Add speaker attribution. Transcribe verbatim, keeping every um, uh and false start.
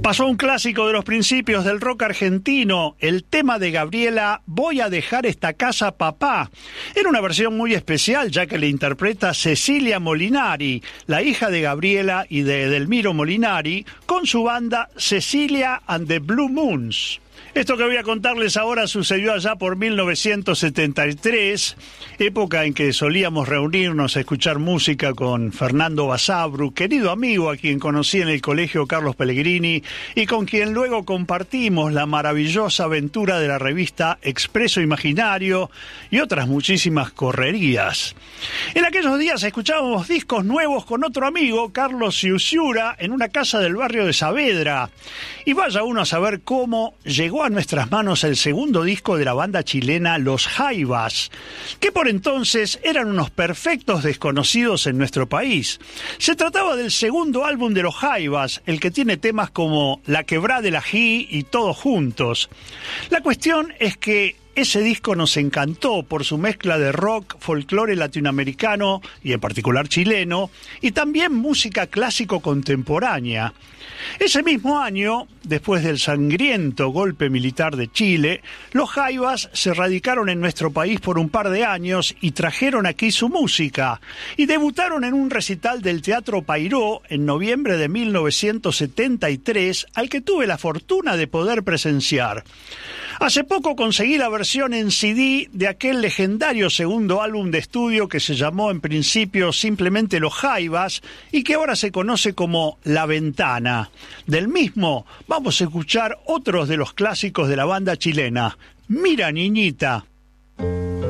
Speaker 1: Pasó un clásico de los principios del rock argentino, el tema de Gabriela, Voy a dejar esta casa, papá. Era una versión muy especial, ya que le interpreta Cecilia Molinari, la hija de Gabriela y de Edelmiro Molinari, con su banda Cecilia and the Blue Moons. Esto que voy a contarles ahora sucedió allá por mil novecientos setenta y tres, época en que solíamos reunirnos a escuchar música con Fernando Basabru, querido amigo a quien conocí en el colegio Carlos Pellegrini y con quien luego compartimos la maravillosa aventura de la revista Expreso Imaginario y otras muchísimas correrías. En aquellos días escuchábamos discos nuevos con otro amigo, Carlos Ciuciura, en una casa del barrio de Saavedra. Y vaya uno a saber cómo llegó a nuestras manos el segundo disco de la banda chilena Los Jaivas, que por entonces eran unos perfectos desconocidos en nuestro país. Se trataba del segundo álbum de Los Jaivas, el que tiene temas como La Quebrá del Ají y Todos Juntos. La cuestión es que ese disco nos encantó por su mezcla de rock, folclore latinoamericano y en particular chileno, y también música clásico contemporánea. Ese mismo año, después del sangriento golpe militar de Chile, los Jaivas se radicaron en nuestro país por un par de años y trajeron aquí su música, y debutaron en un recital del Teatro Payró en noviembre de mil novecientos setenta y tres, al que tuve la fortuna de poder presenciar. Hace poco conseguí la versión en C D de aquel legendario segundo álbum de estudio que se llamó en principio simplemente Los Jaivas y que ahora se conoce como La Ventana. Del mismo vamos a escuchar otros de los clásicos de la banda chilena. Mira, niñita.